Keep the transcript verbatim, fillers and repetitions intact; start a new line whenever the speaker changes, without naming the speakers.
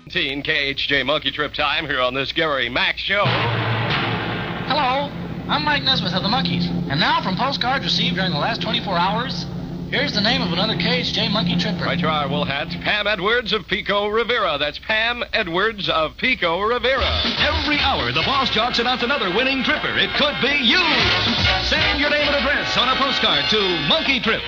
K H J Monkey Trip time here on this Gary Max show.
Hello, I'm Mike Nesmith of the Monkees. And now from postcards received during the last twenty-four hours, here's the name of another K H J Monkey Tripper.
Right to our wool hats, Pam Edwards of Pico Rivera. That's Pam Edwards of Pico Rivera.
Every hour, the Boss Jocks announce another winning tripper. It could be you. Send your name and address on a postcard to Monkey Trip,